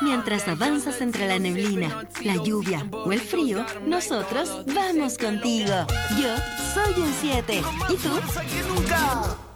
Mientras avanzas entre la neblina, la lluvia o el frío, nosotros vamos contigo. Yo soy un 7. ¿Y tú? ¡Más que nunca!